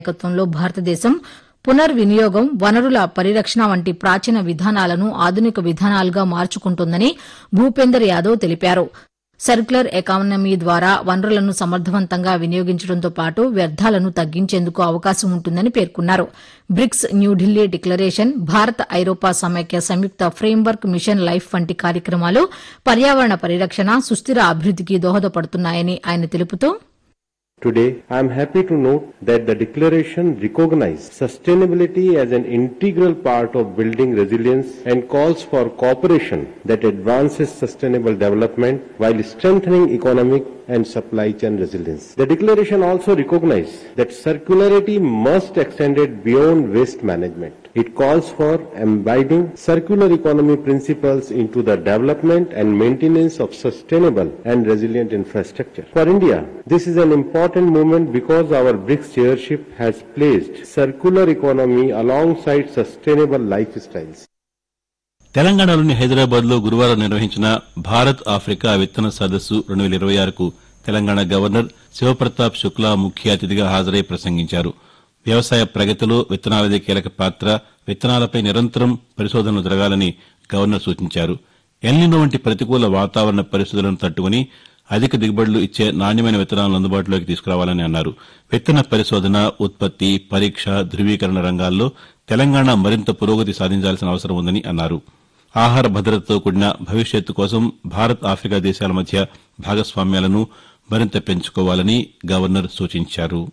నాయకత్వంలో భారతదేశం పునర్వినియోగం, వనరుల పరిరక్షణ వంటి ప్రాచీన విధానాలను ఆధునిక విధానాలుగా మార్చుకుంటోందని భూపేందర్ యాదవ్ తెలిపారు. సర్క్యులర్ ఎకానమీ ద్వారా వనరులను సమర్థవంతంగా వినియోగించడంతో పాటు వ్యర్థాలను తగ్గించేందుకు అవకాశం ఉంటుందని పేర్కొన్నారు. బ్రిక్స్ న్యూఢిల్లీ డిక్లరేషన్, భారత్ ఐరోపా సమైక్య సంయుక్త ఫ్రేమ్వర్క్ మిషన్ లైఫ్ వంటి కార్యక్రమాలు పర్యావరణ పరిరక్షణ, సుస్థిర అభివృద్దికి దోహదపడుతున్నాయని ఆయన తెలుపుతూ, Today, I am happy to note that the declaration recognizes sustainability as an integral part of building resilience and calls for cooperation that advances sustainable development while strengthening economic and supply chain resilience. The declaration also recognizes that circularity must extend beyond waste management. It calls for embedding circular economy principles into the development and maintenance of sustainable and resilient infrastructure. For India, this is an important moment because our BRICS chairship has placed circular economy alongside sustainable lifestyles. తెలంగాణలోని హైదరాబాద్లో గురువారం నిర్వహించిన Bharat Africa విత్తన సదస్సు 2026కు Telangana governor Shiv Pratap Shukla ముఖ్య అతిథిగా హాజరై ప్రసంగించారు. వ్యవసాయ ప్రగతిలో విత్తనాలదే కీలక పాత్ర, విత్తనాలపై నిరంతరం పరిశోధనలు జరగాలని గవర్నర్ సూచించారు. ఎల్నినో వంటి ప్రతికూల వాతావరణ పరిస్థితులను తట్టుకుని అధిక దిగుబడులు ఇచ్చే నాణ్యమైన విత్తనాలను అందుబాటులోకి తీసుకురావాలని అన్నారు. విత్తన పరిశోధన, ఉత్పత్తి, పరీక్ష, ధృవీకరణ రంగాల్లో తెలంగాణ మరింత పురోగతి సాధించాల్సిన అవసరం ఉందని అన్నారు. ఆహార భద్రతతో కూడిన భవిష్యత్తు కోసం భారత్ ఆఫ్రికా దేశాల మధ్య భాగస్వామ్యాలను మరింత పెంచుకోవాలని గవర్నర్ సూచించారు.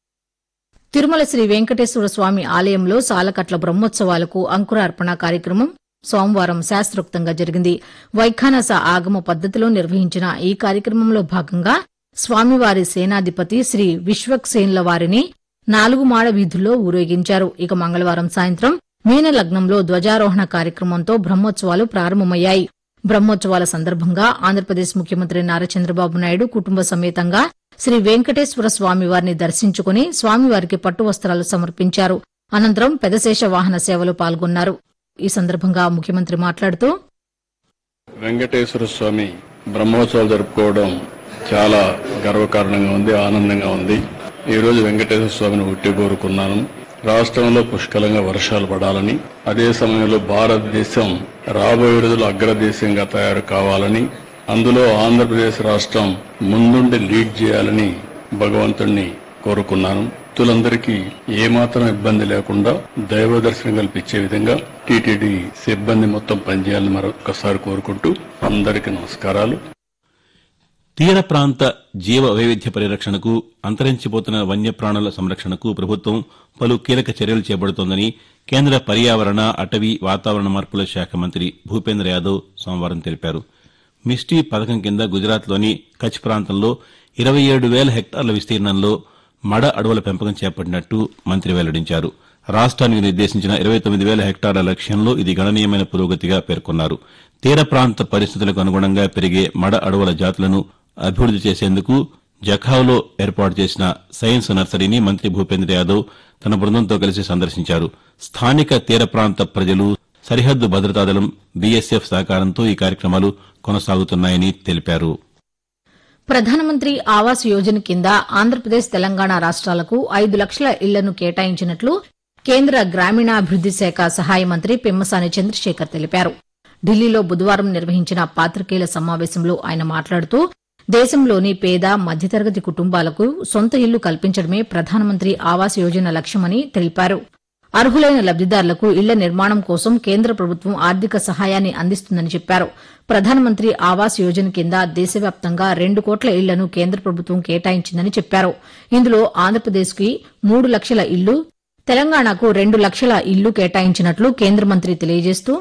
తిరుమల శ్రీ వెంకటేశ్వర స్వామి ఆలయంలో సాలకట్ల బ్రహ్మోత్సవాలకు అంకురార్పణ కార్యక్రమం సోమవారం శాస్త్రోక్తంగా జరిగింది. వైఖానస ఆగమ పద్దతిలో నిర్వహించిన ఈ కార్యక్రమంలో భాగంగా స్వామివారి సేనాధిపతి శ్రీ విశ్వక్సేన్ల వారిని 4 మాడ వీధుల్లో ఊరేగించారు. ఇక మంగళవారం సాయంత్రం మీన లగ్నంలో ధ్వజారోహణ కార్యక్రమంతో బ్రహ్మోత్సవాలు ప్రారంభమయ్యాయి. బ్రహ్మోత్సవాల సందర్భంగా ఆంధ్రప్రదేశ్ ముఖ్యమంత్రి నారా చంద్రబాబు నాయుడు కుటుంబ సమేతంగా శ్రీ వెంకటేశ్వర స్వామివారిని దర్శించుకుని స్వామివారికి పట్టు వస్త్రాలు సమర్పించారు. అనంతరం పెదశేష వాహన సేవలో పాల్గొన్నారు. ఈ సందర్భంగా ముఖ్యమంత్రి మాట్లాడుతూ, వెంకటేశ్వర స్వామి బ్రహ్మోత్సవాలు జరుపుకోవడం చాలా గర్వకారణంగా ఉంది, ఆనందంగా ఉంది. ఈ రోజు వెంకటేశ్వర స్వామిని ఉట్టి కోరుకున్నాను. రాష్ట్రంలో పుష్కలంగా వర్షాలు పడాలని, అదే సమయంలో భారతదేశం రాబోయే రోజులు అగ్రదేశంగా తయారు కావాలని, అందులో ఆంధ్రప్రదేశ్ రాష్ట్రం ముందుండి లీడ్ చేయాలని భగవంతుణ్ణి కోరుకున్నాను. భక్తులందరికీ ఏమాత్రం ఇబ్బంది లేకుండా దైవ దర్శనం కల్పించే విధంగా టీటీడీ సిబ్బంది మొత్తం పనిచేయాలని మరొకసారి కోరుకుంటూ అందరికీ నమస్కారాలు. తీర ప్రాంత జీవ వైవిధ్య పరిరక్షణకు, అంతరించిపోతున్న వన్యప్రాణుల సంరక్షణకు ప్రభుత్వం పలు కీలక చర్యలు చేపడుతోందని కేంద్ర పర్యావరణ, అటవీ, వాతావరణ మార్పుల శాఖ మంత్రి భూపేందర్ యాదవ్ సోమవారం తెలిపారు. మిస్టీ పథకం కింద గుజరాత్లోని కచ్ ప్రాంతంలో 27,000 హెక్టార్ల విస్తీర్ణంలో మడ అడవుల పెంపకం చేపట్టినట్టు మంత్రి వెల్లడించారు. రాష్ట్రానికి నిర్దేశించిన 29,000 హెక్టార్ల లక్ష్యంలో ఇది గణనీయమైన పురోగతిగా పేర్కొన్నారు. తీర ప్రాంత పరిస్థితులకు అనుగుణంగా పెరిగే మడ అడవుల జాతులను అభివృద్ది చేసేందుకు జఖావ్లో ఏర్పాటు చేసిన సైన్స్ నర్సరీని మంత్రి భూపేంద్ర యాదవ్ తన బృందంతో కలిసి సందర్శించారు. స్థానిక తీర ప్రాంత ప్రజలు, సరిహద్దు భద్రతా దళం, బీఎస్ఎఫ్ సహకారంతో ఈ కార్యక్రమాలు కొనసాగుతున్నాయని తెలిపారు. ప్రధానమంత్రి ఆవాస్ యోజన కింద ఆంధ్రప్రదేశ్, తెలంగాణ రాష్ట్రాలకు 5 లక్షల ఇళ్లను కేటాయించినట్లు కేంద్ర గ్రామీణాభివృద్ది శాఖ సహాయ మంత్రి పెమ్మసాని చంద్రశేఖర్ తెలిపారు. ఢిల్లీలో బుధవారం నిర్వహించిన పాతికేయుల సమావేశంలో ఆయన మాట్లాడుతూ, దేశంలోని పేద, మధ్యతరగతి కుటుంబాలకు సొంత ఇల్లు కల్పించడమే ప్రధానమంత్రి ఆవాస్ యోజన లక్ష్యమని తెలిపారు. అర్హులైన లబ్దిదారులకు ఇళ్ల నిర్మాణం కోసం కేంద్ర ప్రభుత్వం ఆర్థిక సహాయాన్ని అందిస్తుందని చెప్పారు. ప్రధానమంత్రి ఆవాస్ యోజన కింద దేశవ్యాప్తంగా 2 కోట్ల ఇళ్లను కేంద్ర ప్రభుత్వం కేటాయించిందని చెప్పారు. ఇందులో ఆంధ్రప్రదేశ్కి 3 లక్షల ఇళ్లు, తెలంగాణకు 2 లక్షల ఇళ్లు కేటాయించినట్లు కేంద్ర మంత్రి తెలియజేస్తూ,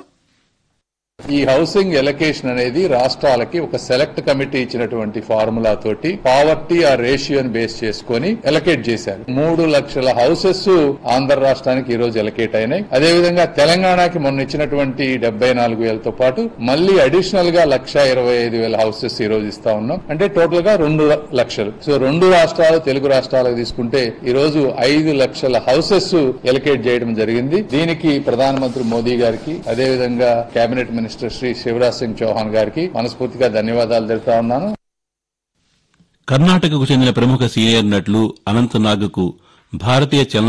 ఈ హౌసింగ్ ఎలకేషన్ అనేది రాష్ట్రాలకి ఒక సెలెక్ట్ కమిటీ ఇచ్చినటువంటి ఫార్ములా తోటి పావర్టీ ఆ రేషియోని బేస్ చేసుకుని ఎలకేట్ చేశారు. 3 లక్షల హౌసెస్ ఆంధ్ర రాష్ట్రానికి ఈ రోజు ఎలకేట్ అయినాయి. అదేవిధంగా తెలంగాణకి మొన్న ఇచ్చినటువంటి 74,000తో పాటు మళ్ళీ అడిషనల్ గా 1,25,000 హౌసెస్ ఈ రోజు ఇస్తా ఉన్నాం. అంటే టోటల్ గా 2 లక్షలు. సో 2 రాష్ట్రాలు, తెలుగు రాష్ట్రాలకు తీసుకుంటే ఈ రోజు 5 లక్షల హౌసెస్ ఎలకేట్ చేయడం జరిగింది. దీనికి ప్రధానమంత్రి మోదీ గారికి, అదేవిధంగా కేబినెట్ మినిస్టర్ శ్రీ శివరాజ్ సింగ్ చౌహాన్ గారికి మనస్ఫూర్తిగా ధన్యవాదాలు తెలుపుతా ఉన్నాను. కర్ణాటకకు చెందిన ప్రముఖ సీనియర్ నటులు అనంత్ నాగ్కు భారతీయ చలన